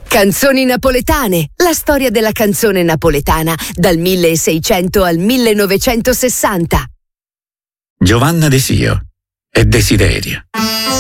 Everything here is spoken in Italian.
Canzoni napoletane, la storia della canzone napoletana dal 1600 al 1960. Giovanna Desio e Desiderio.